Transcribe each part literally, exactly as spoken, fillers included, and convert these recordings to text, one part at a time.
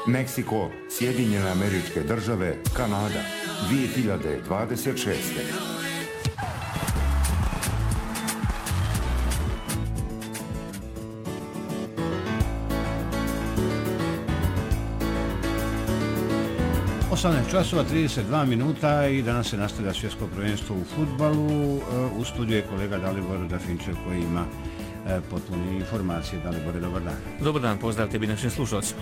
Meksiko, Sjedinjene Američke Države, Kanada, dvije hiljade dvadeset šeste. osamnaest časova trideset dva minuta i danas se nastavlja svjetsko prvenstvo u fudbalu. U studiju je kolega Dalibor Dafinčev koji ima potpune informacije. Dalibore, dobar dan. Dobar dan, pozdrav tebi našim slušalcima.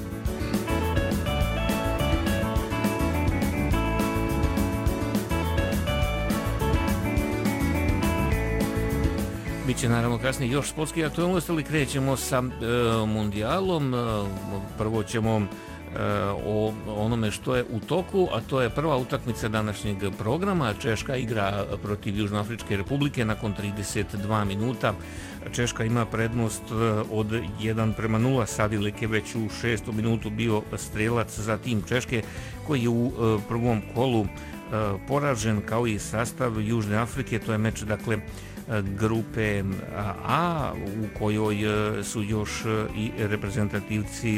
Biće naravno kasnije još sportski aktualnosti, ali krećemo sa e, mundijalom. E, prvo ćemo o onome što je u toku, a to je prva utakmica današnjeg programa. Češka igra protiv Južnoafričke republike nakon trideset dva minuta. Češka ima prednost od jedan prema nula. Sadilek je već u šestom minutu bio strelac za tim Češke, koji je u prvom kolu poražen kao i sastav Južne Afrike. To je meč, dakle, grupe A, u kojoj su još i reprezentativci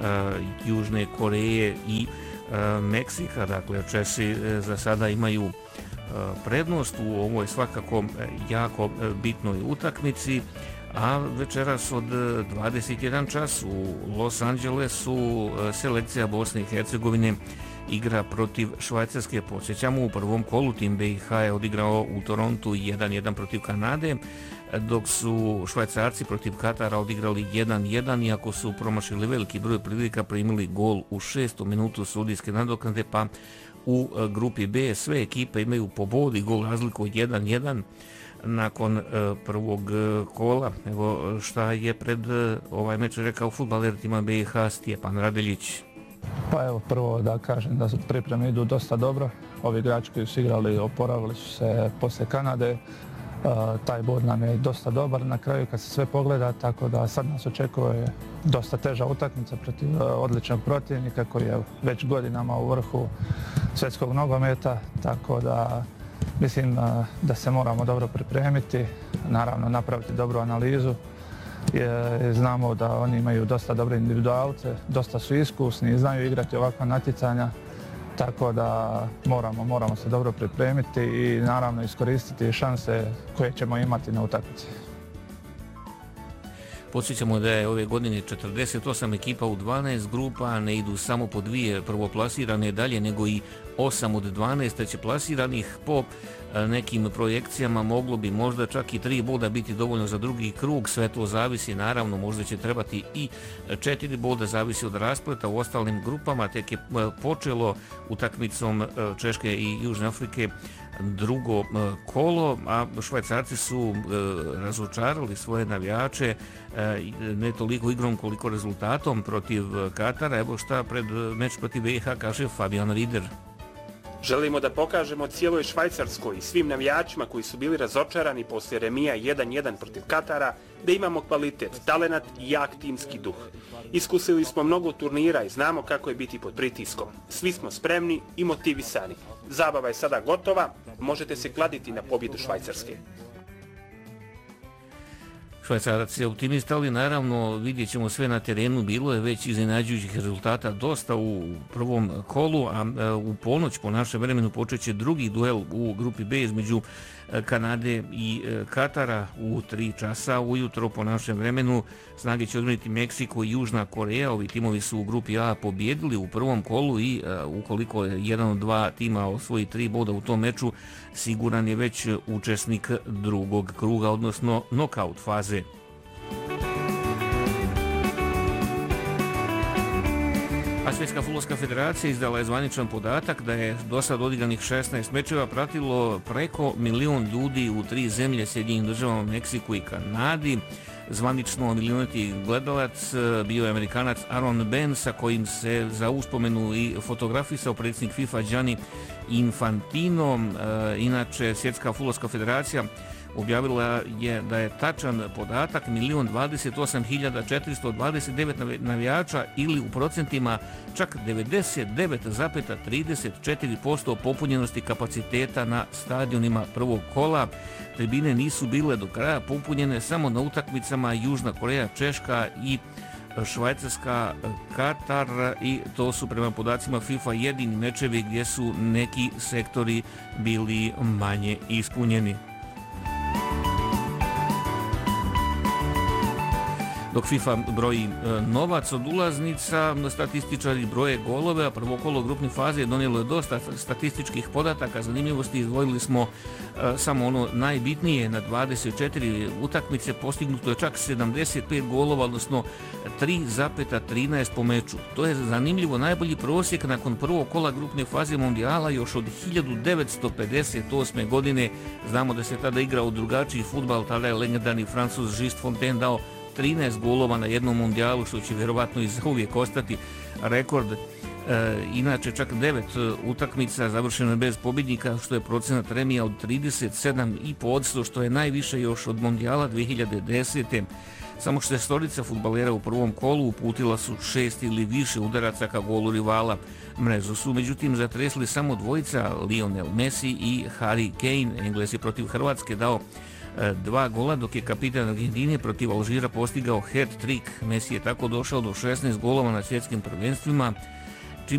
Južne Koreje i Meksika. Dakle, Česi za sada imaju prednost u ovoj svakako jako bitnoj utakmici, a večeras od dvadeset jedan čas u Los Angelesu selekcija Bosne i Hercegovine igra protiv Švajcarske. Podsjećamo, u prvom kolu tim B i H je odigrao u Torontu jedan jedan protiv Kanade, dok su Švajcarci protiv Katara odigrali jedan jedan, iako su promašili veliki broj prilika, primili gol u šestom minutu sudijske nadoknade, pa u grupi B sve ekipe imaju po bodi gol razliku jedan jedan nakon prvog kola. Evo šta je pred ovaj meč rekao fudbaler tima B i H Stjepan Radeljić. Pa evo, prvo da kažem da pripreme idu dosta dobro. Ovi igrači koji su igrali oporavili su se poslije Kanade. Uh, taj bod nam je dosta dobar na kraju kad se sve pogleda, tako da sad nas očekuje dosta teža utakmica protiv uh, odličnog protivnika koji je već godinama u vrhu svjetskog nogometa, tako da mislim uh, da se moramo dobro pripremiti, naravno napraviti dobru analizu. Je, znamo da oni imaju dosta dobre individualce, dosta su iskusni i znaju igrati ovakva natjecanja, tako da moramo, moramo se dobro pripremiti i naravno iskoristiti šanse koje ćemo imati na utakmici. Podsjećamo da je ove godine četrdeset osam ekipa u dvanaest grupa, ne idu samo po dvije prvoplasirane dalje, nego i osam od dvanaest će plasiranih. Po nekim projekcijama moglo bi možda čak i tri boda biti dovoljno za drugi krug. Sve to zavisi, naravno, možda će trebati i četiri boda, zavisi od raspleta u ostalim grupama. Tek je počelo utakmicom Češke i Južne Afrike drugo kolo, a Švajcarci su razočarali svoje navijače ne toliko igrom koliko rezultatom protiv Katara. Evo šta pred meč protiv B i H kaže Fabian Rieder. Želimo da pokažemo cijeloj Švajcarskoj i svim navijačima koji su bili razočarani poslije remija jedan jedan protiv Katara da imamo kvalitet, talenat i jak timski duh. Iskusili smo mnogo turnira i znamo kako je biti pod pritiskom. Svi smo spremni i motivisani. Zabava je sada gotova, možete se kladiti na pobjedu Švajcarske. Švajcarac je optimista, ali naravno vidjet ćemo sve na terenu. Bilo je već iznenađujućih rezultata dosta u prvom kolu, a u ponoć po našem vremenu počeće drugi duel u grupi B između Kanade i Katara u tri časa ujutro po našem vremenu. Snage će odmjeriti Meksiko i Južna Koreja. Ovi timovi su u grupi A pobjedili u prvom kolu i ukoliko jedan od dva tima osvoji tri boda u tom meču, siguran je već učesnik drugog kruga, odnosno nokaut faze. A Svjetska fudbalska federacija izdala je zvaničan podatak da je do sad odigranih šesnaest mečeva pratilo preko milion ljudi u tri zemlje, Sjedinjenim Državama, Meksiku i Kanadi. Zvanično milioniti gledalac bio je Amerikanac Aaron Ben, sa kojim se za uspomenu i fotografisao predsjednik FIFA Gianni Infantino. Inače, Svjetska fudbalska federacija objavila je da je tačan podatak milion dvadeset osam hiljada četiristo dvadeset devet navijača ili u procentima čak devedeset devet zarez trideset četiri posto popunjenosti kapaciteta na stadionima prvog kola. Tribine nisu bile do kraja popunjene samo na utakmicama Južna Koreja, Češka i Švajcarska, Katar i to su prema podacima FIFA jedini mečevi gdje su neki sektori bili manje ispunjeni. Dok FIFA broji novac od ulaznica, statističari broje golove, a prvo kolo grupne faze donijelo je dosta statističkih podataka. Zanimljivosti izdvojili smo uh, samo ono najbitnije. Na dvadeset četiri utakmice postignuto je čak sedamdeset pet golova, odnosno tri zarez trinaest po meču. To je zanimljivo najbolji prosjek nakon prvog kola grupne faze Mundijala još od hiljadu devetsto pedeset osme. godine. Znamo da se tada igrao drugačiji fudbal, tada je legendarni Francuz Just Fontaine dao trinaest golova na jednom mundijalu, što će vjerovatno i zauvijek ostati rekord. E, inače, čak devet utakmica završeno je bez pobjednika, što je procenat remija od trideset sedam zarez pet posto, što je najviše još od mundijala dvije hiljade desete. Samo šestorica fudbalera u prvom kolu uputila su šest ili više udaraca ka golu rivala. Mrežu su međutim zatresli samo dvojica, Lionel Messi i Harry Kane. Englez je protiv Hrvatske dao dva gola, dok je kapitan Argentine protiv Alžira postigao hat-trick. Messi je tako došao do šesnaest golova na svjetskim prvenstvima.